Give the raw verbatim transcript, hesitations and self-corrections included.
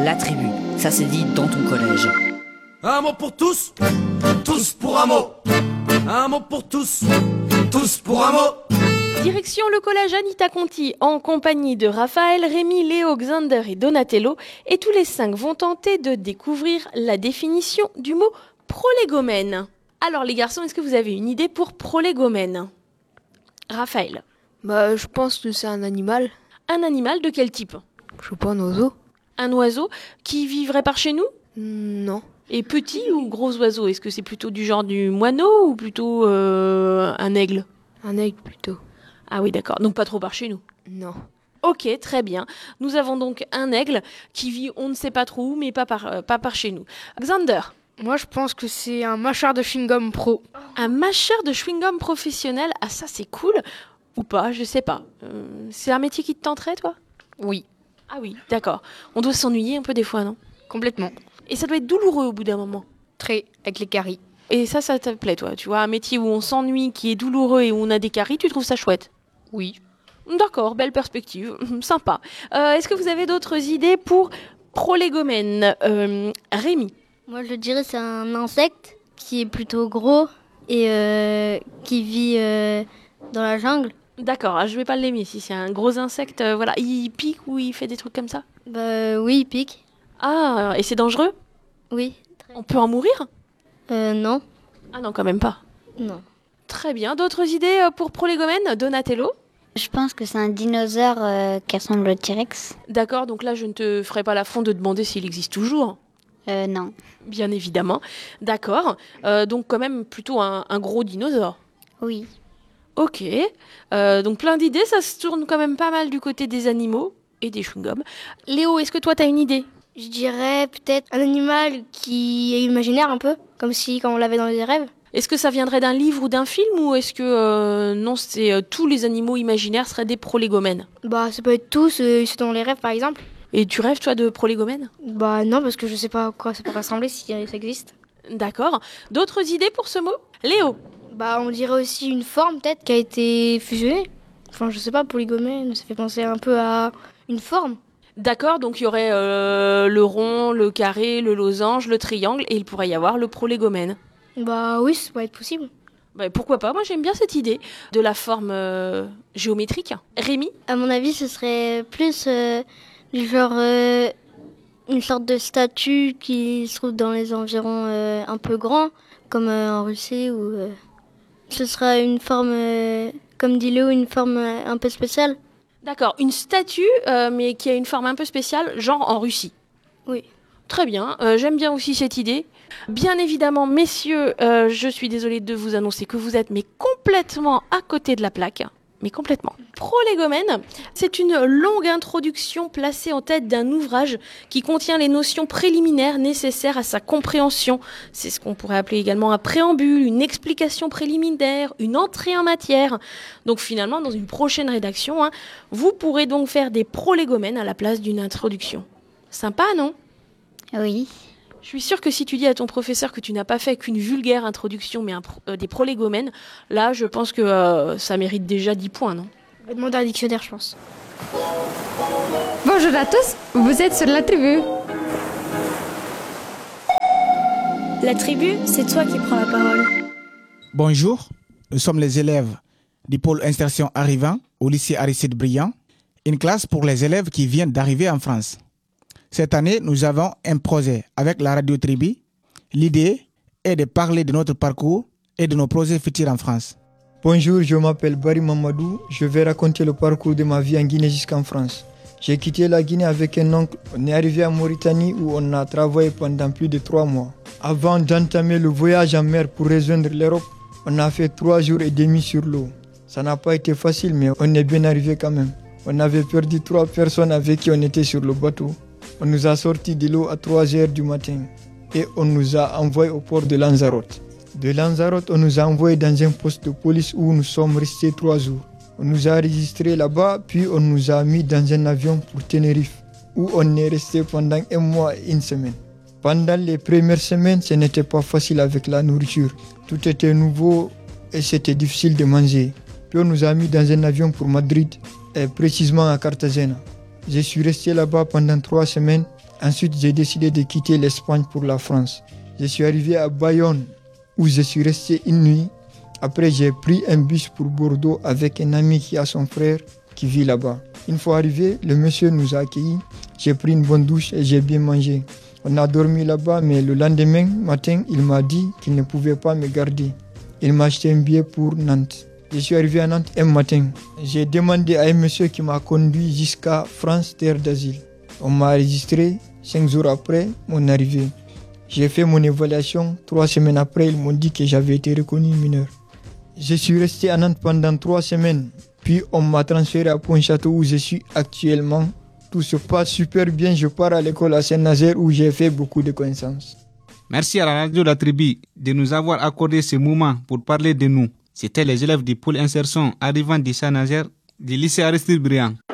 la tribu. Ça s'est dit dans ton collège. Un mot pour tous, tous pour un mot. Un mot pour tous, tous pour un mot. Direction le collège Anita Conti, en compagnie de Raphaël, Rémi, Léo, Xander et Donatello. Et tous les cinq vont tenter de découvrir la définition du mot prolégomène. Alors les garçons, est-ce que vous avez une idée pour prolégomène ? Raphaël. Bah, je pense que c'est un animal. Un animal de quel type ? Je sais pas, un oiseau. Un oiseau qui vivrait par chez nous ? Non. Et petit ou gros oiseau ? Est-ce que c'est plutôt du genre du moineau ou plutôt euh, un aigle ? Un aigle plutôt. Ah oui, d'accord. Donc pas trop par chez nous. Non. Ok, très bien. Nous avons donc un aigle qui vit on ne sait pas trop où, mais pas par, euh, pas par chez nous. Xander. Moi, je pense que c'est un mâcheur de chewing-gum pro. Un mâcheur de chewing-gum professionnel. Ah, ça, c'est cool. Ou pas, je sais pas. Euh, c'est un métier qui te tenterait, toi ? Oui. Ah oui, d'accord. On doit s'ennuyer un peu des fois, non ? Complètement. Et ça doit être douloureux au bout d'un moment. Très, avec les caries. Et ça, ça te plaît, toi ? Tu vois, un métier où on s'ennuie, qui est douloureux et où on a des caries, tu trouves ça chouette ? Oui. D'accord, belle perspective, sympa. Euh, est-ce que vous avez d'autres idées pour prolégomène ? euh, Rémi ? Moi, je dirais c'est un insecte qui est plutôt gros et euh, qui vit euh, dans la jungle. D'accord, ah, je vais pas l'aimer si c'est un gros insecte. Euh, voilà, il pique ou il fait des trucs comme ça ? Bah oui, il pique. Ah, et c'est dangereux ? Oui. On peut en mourir ? Euh, non. Ah non, quand même pas. Non. Très bien. D'autres idées euh, pour prolégomène ? Donatello ? Je pense que c'est un dinosaure euh, qui ressemble au T-Rex. D'accord, donc là, je ne te ferai pas l'affront de demander s'il existe toujours. Euh, non. Bien évidemment. D'accord. Euh, donc quand même plutôt un, un gros dinosaure. Oui. Ok. Euh, donc plein d'idées, ça se tourne quand même pas mal du côté des animaux et des chewing-gums. Léo, est-ce que toi, tu as une idée ? Je dirais peut-être un animal qui est imaginaire un peu, comme si quand on l'avait dans les rêves. Est-ce que ça viendrait d'un livre ou d'un film ou est-ce que euh, non, c'est euh, tous les animaux imaginaires seraient des prolégomènes ? Bah ça peut être tous, euh, ceux dans les rêves par exemple. Et tu rêves toi de prolégomènes ? Bah non, parce que je sais pas à quoi ça pourrait ressembler si ça existe. D'accord. D'autres idées pour ce mot ? Léo ? Bah on dirait aussi une forme peut-être qui a été fusionnée. Enfin je sais pas, polygomène, ça fait penser un peu à une forme. D'accord, donc il y aurait euh, le rond, le carré, le losange, le triangle et il pourrait y avoir le prolégomène. Bah oui, ça pourrait être possible. Bah, pourquoi pas, moi j'aime bien cette idée de la forme euh, géométrique. Rémi ? À mon avis, ce serait plus euh, du genre euh, une sorte de statue qui se trouve dans les environs euh, un peu grands, comme euh, en Russie. Ou euh, ce sera une forme, euh, comme dit Léo, une forme euh, un peu spéciale. D'accord, une statue, euh, mais qui a une forme un peu spéciale, genre en Russie. Oui. Très bien, euh, j'aime bien aussi cette idée. Bien évidemment, messieurs, euh, je suis désolée de vous annoncer que vous êtes mais complètement à côté de la plaque. Mais complètement. Prolégomène, c'est une longue introduction placée en tête d'un ouvrage qui contient les notions préliminaires nécessaires à sa compréhension. C'est ce qu'on pourrait appeler également un préambule, une explication préliminaire, une entrée en matière. Donc finalement, dans une prochaine rédaction, hein, vous pourrez donc faire des prolégomènes à la place d'une introduction. Sympa, non ? Oui. Je suis sûre que si tu dis à ton professeur que tu n'as pas fait qu'une vulgaire introduction, mais un pro- euh, des prolégomènes, là, je pense que euh, ça mérite déjà dix points, non ? On va demander un dictionnaire, je pense. Bonjour à tous, vous êtes sur la tribu. La tribu, c'est toi qui prends la parole. Bonjour, nous sommes les élèves du pôle insertion arrivant au lycée Aristide Briand, une classe pour les élèves qui viennent d'arriver en France. Cette année, nous avons un projet avec la radio Tribu. L'idée est de parler de notre parcours et de nos projets futurs en France. Bonjour, je m'appelle Barry Mamadou. Je vais raconter le parcours de ma vie en Guinée jusqu'en France. J'ai quitté la Guinée avec un oncle. On est arrivé en Mauritanie où on a travaillé pendant plus de trois mois. Avant d'entamer le voyage en mer pour rejoindre l'Europe, on a fait trois jours et demi sur l'eau. Ça n'a pas été facile, mais on est bien arrivé quand même. On avait perdu trois personnes avec qui on était sur le bateau. On nous a sortis de l'eau à trois heures du matin et on nous a envoyés au port de Lanzarote. De Lanzarote, on nous a envoyés dans un poste de police où nous sommes restés trois jours. On nous a enregistrés là-bas, puis on nous a mis dans un avion pour Tenerife, où on est resté pendant un mois et une semaine. Pendant les premières semaines, ce n'était pas facile avec la nourriture. Tout était nouveau et c'était difficile de manger. Puis on nous a mis dans un avion pour Madrid, et précisément à Cartagena. Je suis resté là-bas pendant trois semaines. Ensuite, j'ai décidé de quitter l'Espagne pour la France. Je suis arrivé à Bayonne, où je suis resté une nuit. Après, j'ai pris un bus pour Bordeaux avec un ami qui a son frère qui vit là-bas. Une fois arrivé, le monsieur nous a accueillis. J'ai pris une bonne douche et j'ai bien mangé. On a dormi là-bas, mais le lendemain matin, il m'a dit qu'il ne pouvait pas me garder. Il m'a acheté un billet pour Nantes. Je suis arrivé à Nantes un matin. J'ai demandé à un monsieur qui m'a conduit jusqu'à France, terre d'asile. On m'a enregistré cinq jours après mon arrivée. J'ai fait mon évaluation. Trois semaines après, ils m'ont dit que j'avais été reconnu mineur. Je suis resté à Nantes pendant trois semaines. Puis on m'a transféré à Pontchâteau où je suis actuellement. Tout se passe super bien. Je pars à l'école à Saint-Nazaire où j'ai fait beaucoup de connaissances. Merci à la radio La Tribu de nous avoir accordé ce moment pour parler de nous. C'était les élèves du pôle insertion arrivant de Saint-Nazaire du lycée Aristide Briand.